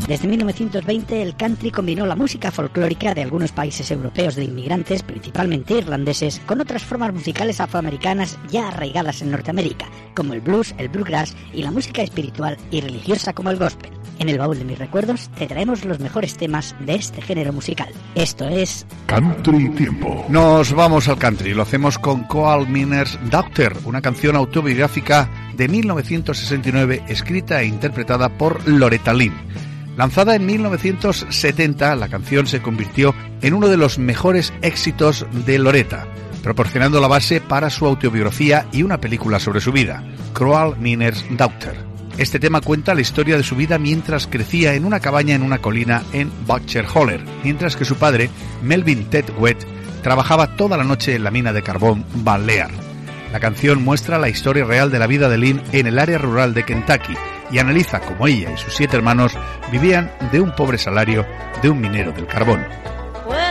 Desde 1920 el country combinó la música folclórica de algunos países europeos de inmigrantes, principalmente irlandeses, con otras formas musicales afroamericanas ya arraigadas en Norteamérica, como el blues, el bluegrass y la música espiritual y religiosa como el gospel. En el baúl de mis recuerdos te traemos los mejores temas de este género musical. Esto es Country Tiempo. Nos vamos al country, lo hacemos con Coal Miner's Daughter, una canción autobiográfica de 1969 escrita e interpretada por Loretta Lynn. Lanzada en 1970, la canción se convirtió en uno de los mejores éxitos de Loretta, proporcionando la base para su autobiografía y una película sobre su vida, Coal Miner's Daughter. Este tema cuenta la historia de su vida mientras crecía en una cabaña en una colina en Butcher Holler, mientras que su padre, Melvin Ted Wett, trabajaba toda la noche en la mina de carbón Van Lear. La canción muestra la historia real de la vida de Lynn en el área rural de Kentucky y analiza cómo ella y sus 7 hermanos vivían de un pobre salario de un minero del carbón.